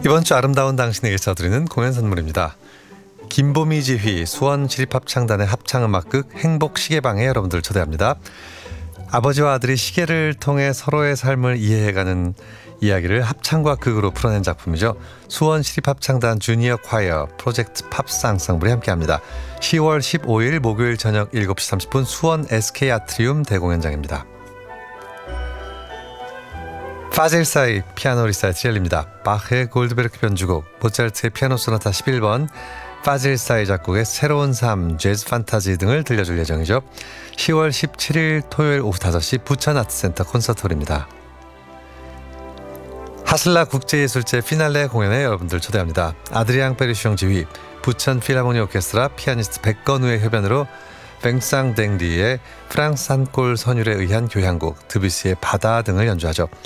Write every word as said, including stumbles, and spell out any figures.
이번 주 아름다운 당신에게 써드리는 공연 선물입니다. 김보미 지휘 수원시립합창단의 합창음악극 행복시계방에 여러분들 초대합니다. 아버지와 아들이 시계를 통해 서로의 삶을 이해해가는 이야기를 합창과 극으로 풀어낸 작품이죠. 수원시립합창단 주니어 콰이어 프로젝트 팝스 앙상블이 함께합니다. 시월 십오일 목요일 저녁 일곱 시 삼십 분 수원 에스케이 아트리움 대공연장입니다. 파질사이 피아노 리사이틀 열립니다. 바흐의 골드베르크 변주곡, 모차르트의 피아노 소나타 십일 번, 파질사이 작곡의 새로운 삶, 재즈 판타지 등을 들려줄 예정이죠. 시월 십칠일 토요일 오후 다섯 시 부천 아트센터 콘서트홀입니다. 하슬라 국제예술제 피날레 공연에 여러분들 초대합니다. 아드리앙 페리숑 지휘, 부천 필하모니 오케스트라 피아니스트 백건우의 협연으로 뱅상 댕리의 프랑스 한골 선율에 의한 교향곡, 드뷔시의 바다 등을 연주하죠.